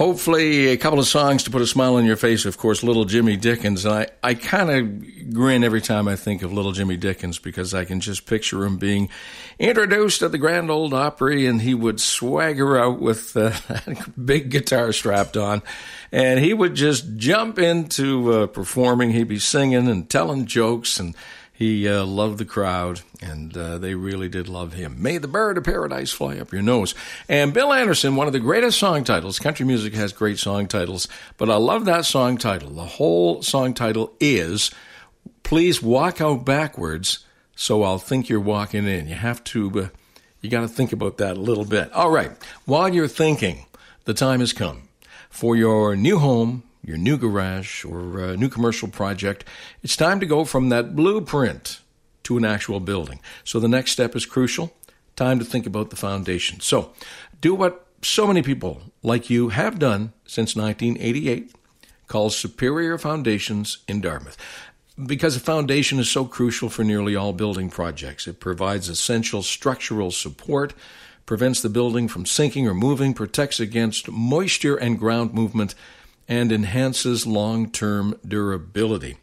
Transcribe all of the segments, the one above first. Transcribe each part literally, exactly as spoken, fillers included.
Hopefully a couple of songs to put a smile on your face. Of course, Little Jimmy Dickens. And I, I kind of grin every time I think of Little Jimmy Dickens because I can just picture him being introduced at the Grand Ole Opry, and he would swagger out with uh, a big guitar strapped on, and he would just jump into uh, performing. He'd be singing and telling jokes, and he uh, loved the crowd, and uh, they really did love him. May the bird of paradise fly up your nose. And Bill Anderson, one of the greatest song titles. Country music has great song titles, but I love that song title. The whole song title is, Please Walk Out Backwards, So I'll Think You're Walking In. You have to, uh, you got to think about that a little bit. All right, while you're thinking, the time has come for your new home, your new garage, or a new commercial project. It's time to go from that blueprint to an actual building. So the next step is crucial. Time to think about the foundation. So do what so many people like you have done since nineteen eighty-eight, called Superior Foundations in Dartmouth. Because a foundation is so crucial for nearly all building projects. It provides essential structural support, prevents the building from sinking or moving, protects against moisture and ground movement, and enhances long-term durability.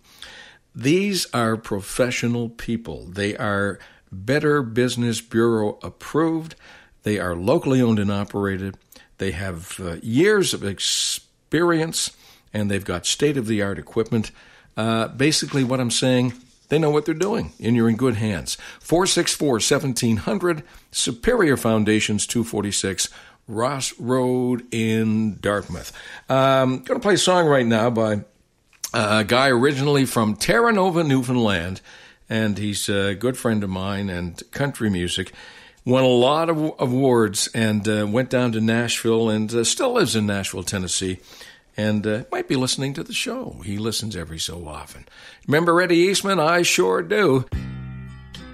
These are professional people. They are Better Business Bureau approved. They are locally owned and operated. They have uh, years of experience, and they've got state-of-the-art equipment. Uh, basically, what I'm saying, they know what they're doing, and you're in good hands. four six four, one seven zero zero, Superior Foundations, two forty-six Ross Road in Dartmouth. Um, going to play a song right now by a guy originally from Terra Nova, Newfoundland, and he's a good friend of mine and country music. Won a lot of awards and uh, went down to Nashville and uh, still lives in Nashville, Tennessee, and uh, might be listening to the show. He listens every so often. Remember Eddie Eastman? I sure do.